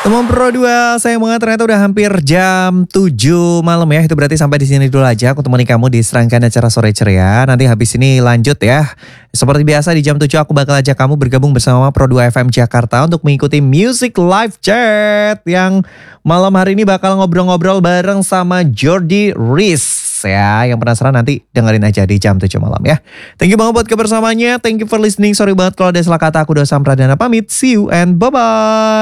Teman Pro 2, sayang banget ternyata udah hampir jam 7 malam ya. Itu berarti sampai di sini dulu aja aku temani kamu di serangkaian acara Sore Ceria. Nanti habis ini lanjut ya. Seperti biasa di jam 7 aku bakal ajak kamu bergabung bersama Pro 2 FM Jakarta untuk mengikuti Music Live Chat yang malam hari ini bakal ngobrol-ngobrol bareng sama Jordi Riz ya. Yang penasaran nanti dengerin aja di jam 7 malam ya. Thank you banget buat kebersamanya. Thank you for listening. Sorry banget kalau ada salah kata. Aku Dosa Pradana pamit. See you and bye-bye.